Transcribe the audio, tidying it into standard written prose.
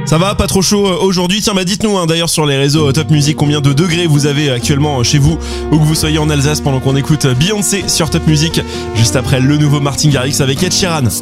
Ça va, pas trop chaud aujourd'hui. Tiens, bah dites-nous d'ailleurs sur les réseaux Top Music combien de degrés vous avez actuellement chez vous, ou que vous soyez en Alsace pendant qu'on écoute Beyoncé sur Top Music, juste après le nouveau Martin Garrix avec Ed Sheeran.